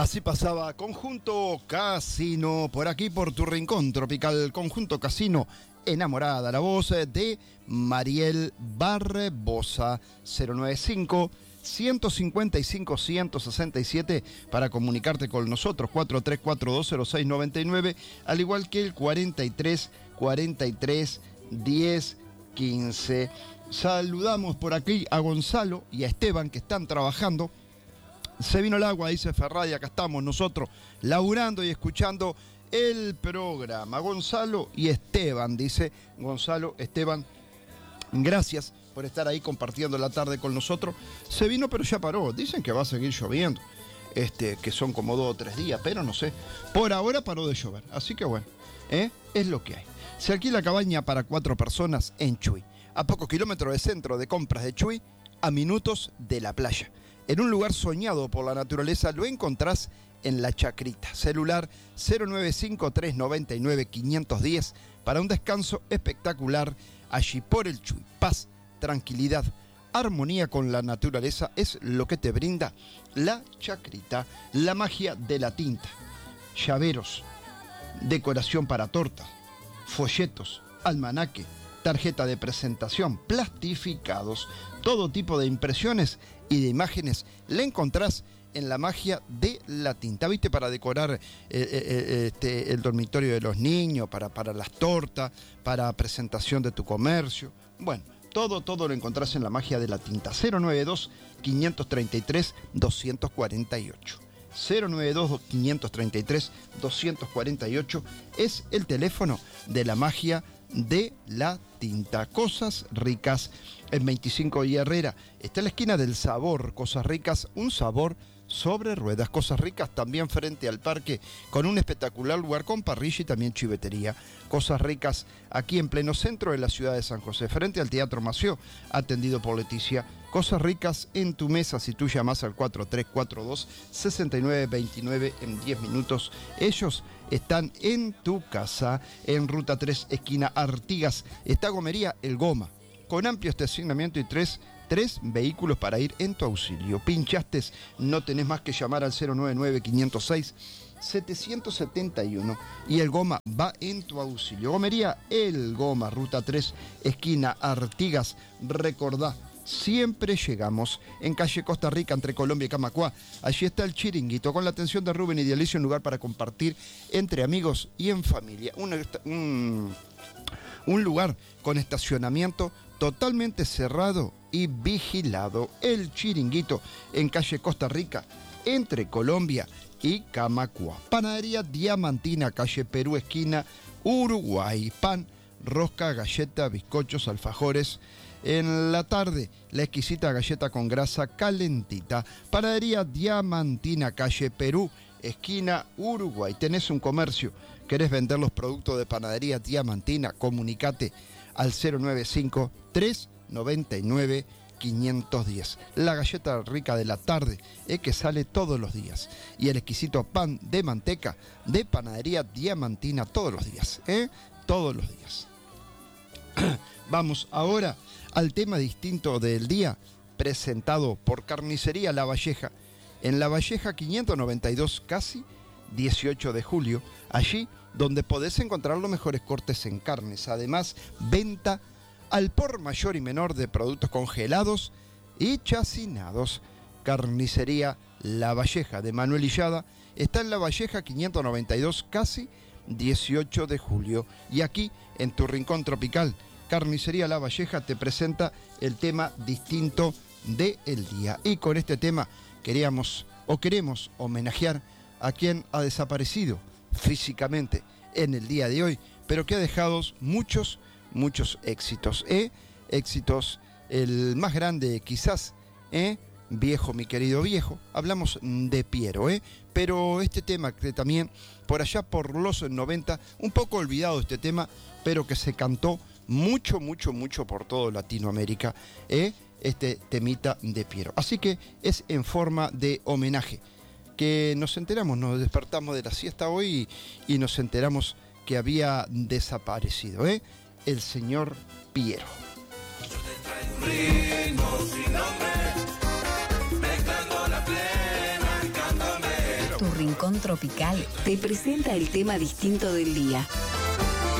Así pasaba Conjunto Casino, por aquí por tu rincón tropical. Conjunto Casino, enamorada. La voz de Mariel Barbosa, 095-155-167 para comunicarte con nosotros, 43420699, al igual que el 43-43-10-15. Saludamos por aquí a Gonzalo y a Esteban, que están trabajando. Se vino el agua, dice Ferrari, acá estamos nosotros laburando y escuchando el programa. Gonzalo y Esteban, dice Gonzalo, Esteban, gracias por estar ahí compartiendo la tarde con nosotros. Se vino pero ya paró, dicen que va a seguir lloviendo, que son como 2 o 3 días, pero no sé. Por ahora paró de llover, así que bueno, es lo que hay. Se alquila cabaña para 4 personas en Chuy, a pocos kilómetros del centro de compras de Chuy, a minutos de la playa. En un lugar soñado por la naturaleza, lo encontrás en La Chacrita. Celular 095-399-510 para un descanso espectacular allí por el Chuy. Paz, tranquilidad, armonía con la naturaleza es lo que te brinda La Chacrita. La magia de la tinta. Llaveros, decoración para torta, folletos, almanaque, tarjeta de presentación, plastificados, todo tipo de impresiones y de imágenes la encontrás en la magia de la tinta, ¿viste? Para decorar el dormitorio de los niños, para las tortas, para presentación de tu comercio. Bueno, todo lo encontrás en la magia de la tinta. 092-533-248. 092-533-248 es el teléfono de la magia de la tinta. Cosas Ricas en 25 y Herrera. Está en la esquina del Sabor. Cosas Ricas, un sabor sobre ruedas. Cosas Ricas también frente al parque, con un espectacular lugar con parrilla y también chivetería. Cosas Ricas aquí en pleno centro de la ciudad de San José, frente al Teatro Mació, atendido por Leticia. Cosas Ricas en tu mesa si tú llamas al 4342-6929 en 10 minutos. Ellos están en tu casa, en Ruta 3, esquina Artigas. Está Gomería El Goma, con amplio estacionamiento y tres vehículos para ir en tu auxilio. Pinchaste, no tenés más que llamar al 099-506-771 y El Goma va en tu auxilio. Gomería El Goma, Ruta 3, esquina Artigas. Recordá, siempre llegamos en calle Costa Rica, entre Colombia y Camacuá. Allí está el Chiringuito, con la atención de Rubén y de Alicia, un lugar para compartir entre amigos y en familia. Un lugar con estacionamiento totalmente cerrado y vigilado. El Chiringuito en calle Costa Rica, entre Colombia y Camacuá. Panadería Diamantina, calle Perú, esquina Uruguay. Pan, rosca, galleta, bizcochos, alfajores. En la tarde, la exquisita galleta con grasa calentita. Panadería Diamantina, calle Perú, esquina Uruguay. ¿Tenés un comercio? ¿Querés vender los productos de Panadería Diamantina? Comunicate al 095-399-510. La galleta rica de la tarde que sale todos los días. Y el exquisito pan de manteca de Panadería Diamantina todos los días. Todos los días. Vamos ahora al tema distinto del día, presentado por Carnicería La Valleja. En La Valleja 592, casi 18 de julio, allí donde podés encontrar los mejores cortes en carnes. Además, venta al por mayor y menor de productos congelados y chacinados. Carnicería La Valleja de Manuel Illada está en La Valleja 592, casi 18 de julio. Y aquí, en tu rincón tropical, Carnicería La Valleja te presenta el tema distinto del día. Y con este tema queremos homenajear a quien ha desaparecido físicamente en el día de hoy, pero que ha dejado muchos éxitos. Éxitos, el más grande quizás, Viejo, mi querido viejo. Hablamos de Piero, pero este tema que también por allá por los 90, un poco olvidado este tema, pero que se cantó mucho por todo Latinoamérica, este temita de Piero. Así que es en forma de homenaje que nos enteramos, nos despertamos de la siesta hoy y nos enteramos que había desaparecido, el señor Piero. Yo te traigo un ritmo sin nombre, mezclando la plena, el candomero. Tu Rincón Tropical te presenta el tema distinto del día.